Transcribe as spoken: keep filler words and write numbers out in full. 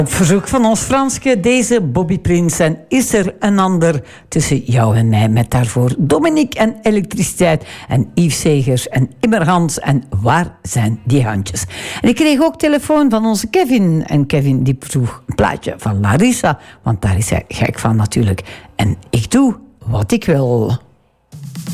Op verzoek van ons Franske, deze Bobby Prins en Is er een ander tussen jou en mij, met daarvoor Dominique en Elektriciteit en Yves Segers en Immerhans en Waar zijn die handjes? En ik kreeg ook telefoon van onze Kevin en Kevin die vroeg een plaatje van Larissa, want daar is hij gek van natuurlijk. En ik doe wat ik wil.